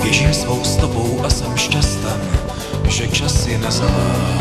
Běžím svou stopou a jsem šťasten, že čas je nezná.